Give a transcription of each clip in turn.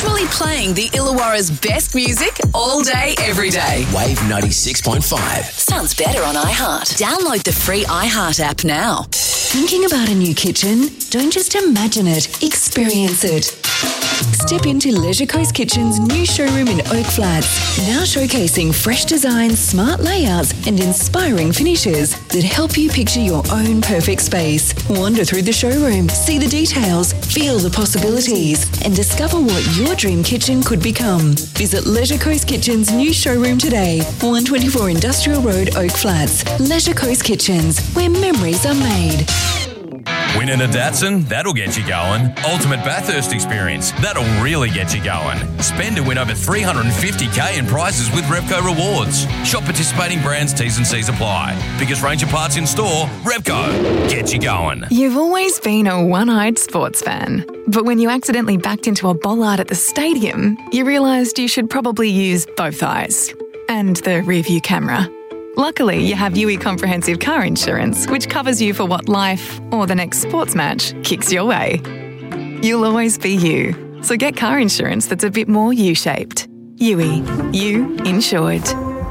literally playing the Illawarra's best music all day, every day. Wave 96.5. Sounds better on iHeart. Download the free iHeart app now. Thinking about a new kitchen? Don't just imagine it, experience it. Step into Leisure Coast Kitchen's new showroom in Oak Flats, now showcasing fresh designs, smart layouts and inspiring finishes that help you picture your own perfect space. Wander through the showroom, see the details, feel the possibilities and discover what your dream kitchen could become. Visit Leisure Coast Kitchen's new showroom today, 124 Industrial Road, Oak Flats. Leisure Coast Kitchens, where memories are made. Winning a Datsun? That'll get you going. Ultimate Bathurst experience? That'll really get you going. Spend to win over $350k in prizes with Repco Rewards. Shop participating brands, T's and C's apply. Biggest range of parts in store, Repco. Get you going. You've always been a one-eyed sports fan. But when you accidentally backed into a bollard at the stadium, you realised you should probably use both eyes. And the rear-view camera. Luckily, you have UE Comprehensive Car Insurance, which covers you for what life or the next sports match kicks your way. You'll always be you. So get car insurance that's a bit more U-shaped. UE. You insured.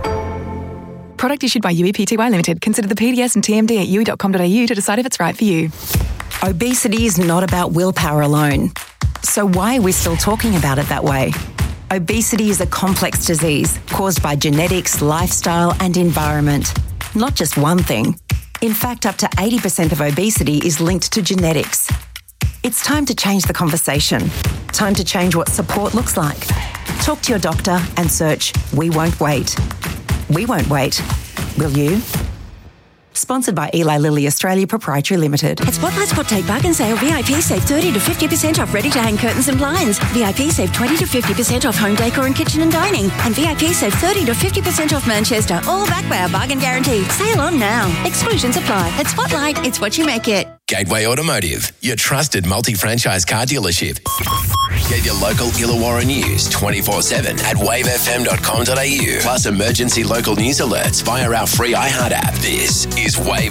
Product issued by UE Pty Limited. Consider the PDS and TMD at UE.com.au to decide if it's right for you. Obesity is not about willpower alone. So why are we still talking about it that way? Obesity is a complex disease caused by genetics, lifestyle and environment. Not just one thing. In fact, up to 80% of obesity is linked to genetics. It's time to change the conversation. Time to change what support looks like. Talk to your doctor and search We Won't Wait. We won't wait. Will you? Sponsored by Eli Lilly Australia Proprietary Limited. At Spotlight's Hot Take Bargain Sale, VIP save 30 to 50% off ready-to-hang curtains and blinds. VIP save 20 to 50% off home decor and kitchen and dining. And VIP save 30 to 50% off Manchester, all backed by our bargain guarantee. Sale on now. Exclusions apply. At Spotlight, it's what you make it. Gateway Automotive, your trusted multi-franchise car dealership. Get your local Illawarra news 24/7 at wavefm.com.au. Plus emergency local news alerts via our free iHeart app. This is Wave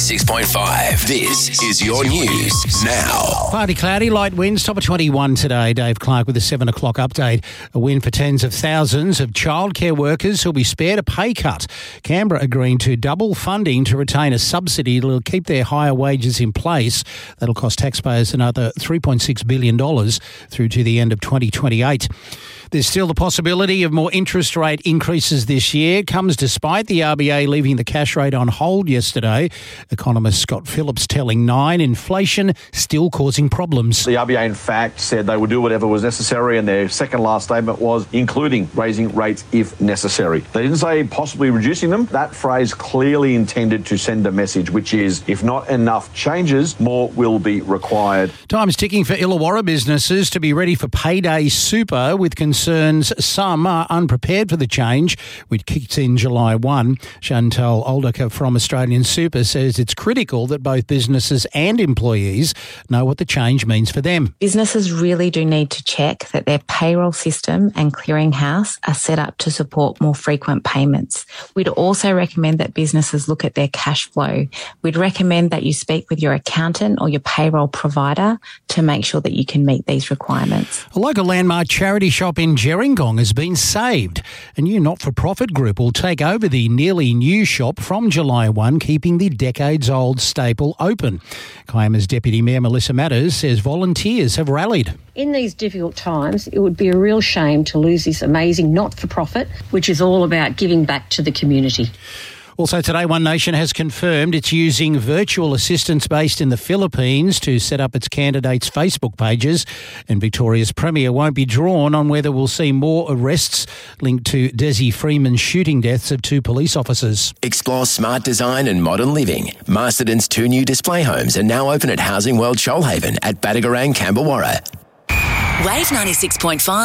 96.5. This is your news now. Partly cloudy, light winds, top of 21 today. Dave Clark with a 7 o'clock update. A win for tens of thousands of childcare workers who'll be spared a pay cut. Canberra agreeing to double funding to retain a subsidy that'll keep their higher wages in place. That'll cost taxpayers another $3.6 billion through to the end of 2028. There's still the possibility of more interest rate increases this year. Comes despite the RBA leaving the cash rate on hold yesterday. Economist Scott Phillips telling Nine inflation still causing problems. The RBA, in fact, said they would do whatever was necessary, and their second last statement was including raising rates if necessary. They didn't say possibly reducing them. That phrase clearly intended to send a message, which is if not enough changes, more will be required. Time's ticking for Illawarra businesses to be ready for payday super, with concerns some are unprepared for the change, which kicks in July 1. Chantal Oldecker from Australian Super says it's critical that both businesses and employees know what the change means for them. Businesses really do need to check that their payroll system and clearinghouse are set up to support more frequent payments. We'd also recommend that businesses look at their cash flow. We'd recommend that you speak with your accountant or your payroll provider to make sure that you can meet these requirements. A local landmark charity shop in Gerringong has been saved. A new not-for-profit group will take over the nearly new shop from July 1, keeping the decades-old staple open. Kiama's Deputy Mayor Melissa Matters says volunteers have rallied. In these difficult times, it would be a real shame to lose this amazing not-for-profit, which is all about giving back to the community. Also today, One Nation has confirmed it's using virtual assistants based in the Philippines to set up its candidates' Facebook pages. And Victoria's Premier won't be drawn on whether we'll see more arrests linked to Desi Freeman's shooting deaths of 2 police officers. Explore smart design and modern living. Masterton's 2 new display homes are now open at Housing World Shoalhaven at Badagarang, Camberwarra. Wave 96.5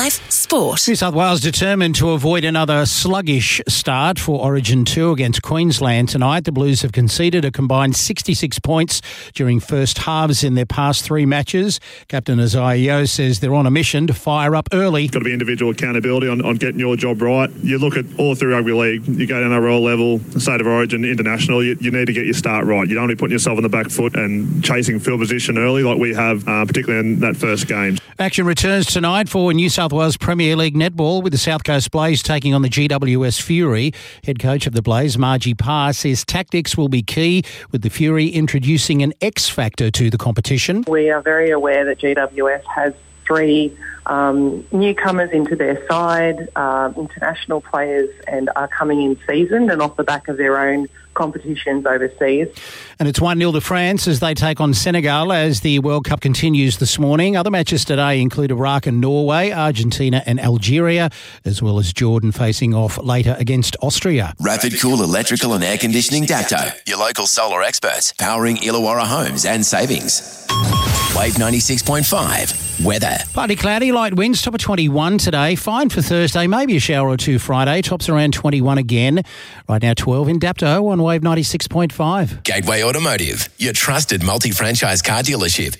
sport. New South Wales determined to avoid another sluggish start for Origin 2 against Queensland tonight. The Blues have conceded a combined 66 points during first halves in their past 3 matches. Captain Isaiah Yeo says they're on a mission to fire up early. Got to be individual accountability on getting your job right. You look at all through rugby league, you go to NRL level, State of Origin, international, you need to get your start right. You don't want to be putting yourself on the back foot and chasing field position early like we have, particularly in that first game. Action returns tonight for New South Wales Premier League netball with the South Coast Blaze taking on the GWS Fury. Head coach of the Blaze, Margie Parr, says tactics will be key, with the Fury introducing an X factor to the competition. We are very aware that GWS has 3 newcomers into their side, international players, and are coming in seasoned and off the back of their own competitions overseas. And it's 1-0 to France as they take on Senegal as the World Cup continues this morning. Other matches today include Iraq and Norway, Argentina and Algeria, as well as Jordan facing off later against Austria. Rapid Cool Electrical and Air Conditioning Dapto, your local solar experts, powering Illawarra homes and savings. Wave 96.5, weather. Partly cloudy, light winds, top of 21 today. Fine for Thursday, maybe a shower or two Friday. Tops around 21 again. Right now 12 in Dapto on Wave 96.5. Gateway Automotive, your trusted multi-franchise car dealership.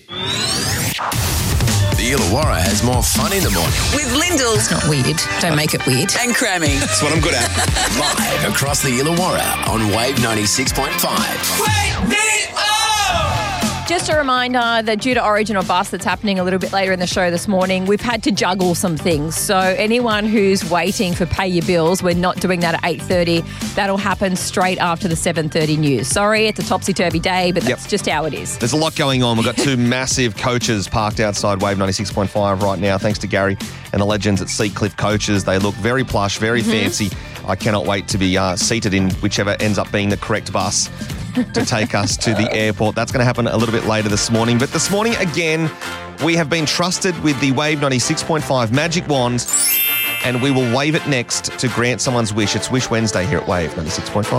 The Illawarra has more fun in the morning. With Lyndall's. It's not weird. Don't make it weird. And Crammy. That's what I'm good at. Live across the Illawarra on Wave 96.5. Wake me up! Just a reminder that due to Origin or Bust that's happening a little bit later in the show this morning, we've had to juggle some things. So anyone who's waiting for Pay Your Bills, we're not doing that at 8:30. That'll happen straight after the 7:30 news. Sorry, it's a topsy-turvy day, but that's just how it is. There's a lot going on. We've got 2 massive coaches parked outside Wave 96.5 right now, thanks to Gary and the legends at Seacliff Coaches. They look very plush, very fancy. I cannot wait to be seated in whichever ends up being the correct bus to take us to the airport. That's going to happen a little bit later this morning. But this morning, again, we have been trusted with the Wave 96.5 magic wand, and we will wave it next to grant someone's wish. It's Wish Wednesday here at Wave 96.5.